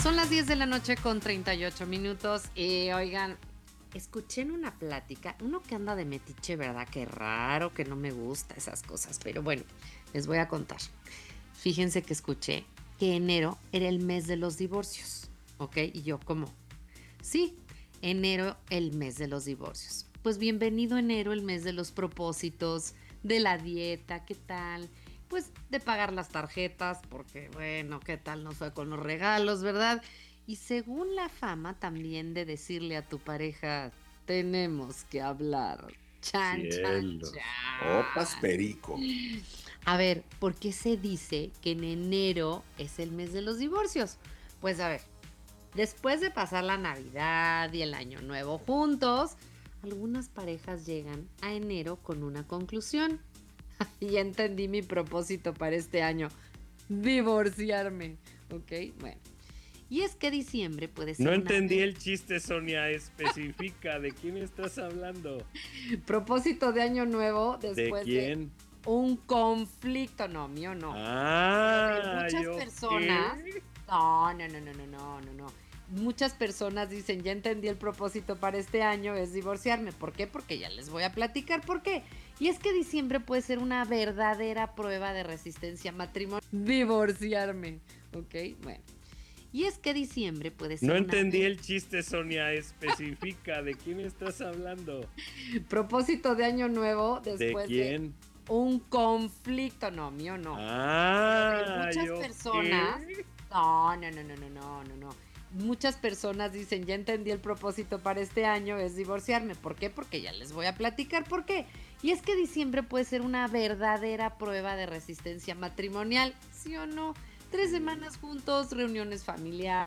Son las 10 de la noche con 38 minutos y oigan, escuché en una plática, uno que anda de metiche, ¿verdad? Qué raro, que no me gusta esas cosas, pero bueno, les voy a contar. Fíjense que escuché que enero era el mes de los divorcios, ¿ok? Y yo, ¿cómo? Sí, enero el mes de los divorcios. Pues bienvenido enero, el mes de los propósitos, de la dieta, ¿qué tal? Pues de pagar las tarjetas, porque bueno, ¿qué tal nos fue con los regalos, verdad? Y según la fama también de decirle a tu pareja, tenemos que hablar. Chan, chan, Cielos. Opas chan. perico. A ver, ¿por qué se dice que en enero es el mes de los divorcios? Pues a ver, después de pasar la Navidad y el Año Nuevo juntos, algunas parejas llegan a enero con una conclusión. Y ya entendí mi propósito para este año, divorciarme. ¿Ok? Bueno. Y es que diciembre puede No ser una entendí el chiste, Sonia. Especifica, ¿de quién estás hablando? propósito de año nuevo ¿De después de quién? un conflicto, no, mío no, pero de Ah, muchas ¿yo personas. qué? No, no, no, no, no, no, no, no. Muchas personas dicen, ya entendí el propósito para este año, es divorciarme. ¿Por qué? Porque ya les voy a platicar por qué. Y es que diciembre puede ser una verdadera prueba de resistencia matrimonial. Divorciarme, ¿ok? Bueno. Y es que diciembre puede No ser una entendí el chiste, Sonia. Especifica, ¿de quién estás hablando? propósito de año nuevo ¿De después de quién? un conflicto, no, mío no, pero de Ah, muchas ¿yo personas. qué? No, no, no, no, no, no, no, no. Muchas personas dicen, ya entendí el propósito para este año, es divorciarme. ¿Por qué? Porque ya les voy a platicar por qué. Y es que diciembre puede ser una verdadera prueba de resistencia matrimonial, ¿sí o no? 3 semanas juntos, reuniones familiares.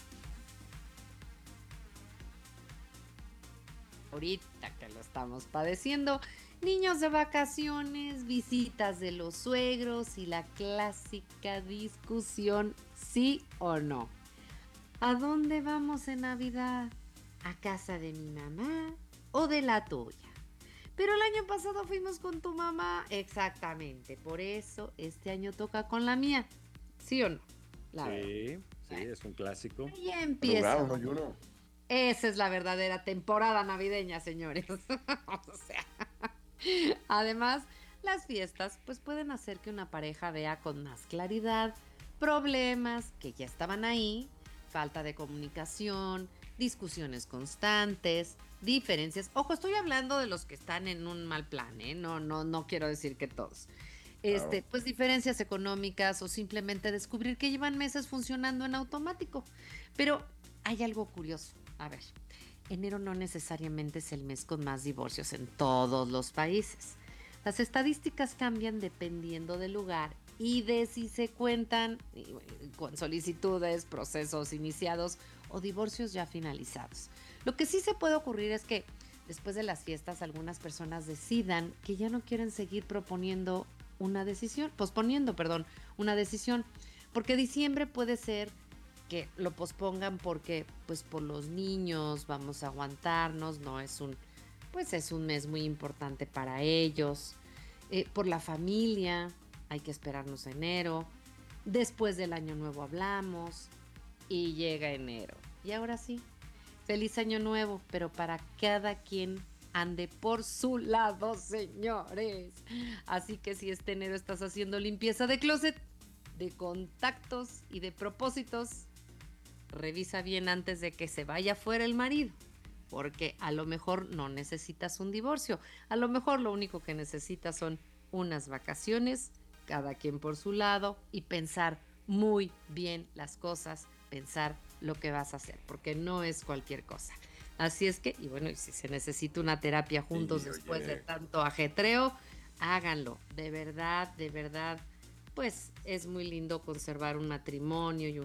Ahorita que lo estamos padeciendo, niños de vacaciones, visitas de los suegros y la clásica discusión, sí o no. ¿A dónde vamos en Navidad? ¿A casa de mi mamá o de la tuya? Pero el año pasado fuimos con tu mamá. Exactamente, por eso este año toca con la mía. ¿Sí o no? La verdad. Sí, sí, Bueno, es un clásico. ahí empieza. Arrugado, ¿no? Y uno. Esa es la verdadera temporada navideña, señores. O sea, además, las fiestas pues pueden hacer que una pareja vea con más claridad problemas que ya estaban ahí, falta de comunicación, discusiones constantes, diferencias. Ojo, estoy hablando de los que están en un mal plan, ¿eh? No, no, no quiero decir que todos. Claro. Pues diferencias económicas o simplemente descubrir que llevan meses funcionando en automático. Pero hay algo curioso. A ver, enero no necesariamente es el mes con más divorcios en todos los países. Las estadísticas cambian dependiendo del lugar y de si se cuentan con solicitudes, procesos iniciados o divorcios ya finalizados. Lo que sí se puede ocurrir es que después de las fiestas algunas personas decidan que ya no quieren seguir proponiendo una decisión, posponiendo, perdón, una decisión, porque diciembre puede ser que lo pospongan porque pues por los niños vamos a aguantarnos, no es un pues es un mes muy importante para ellos. Por la familia, hay que esperarnos a enero. Después del año nuevo hablamos y llega enero. Y ahora sí, feliz año nuevo, pero para cada quien ande por su lado, señores. Así que si este enero estás haciendo limpieza de closet, de contactos y de propósitos, revisa bien antes de que se vaya fuera el marido, porque a lo mejor no necesitas un divorcio, a lo mejor lo único que necesitas son unas vacaciones, cada quien por su lado, y pensar muy bien las cosas, pensar lo que vas a hacer, porque no es cualquier cosa. Así es que, y bueno, y si se necesita una terapia juntos Sí, después de oye. tanto ajetreo, háganlo, de verdad, pues es muy lindo conservar un matrimonio y